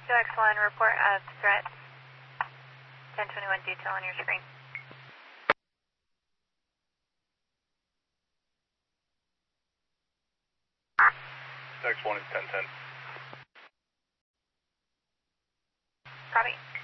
2X1, report of threat. 1021 detail on your screen. X1 is 1010. Copy.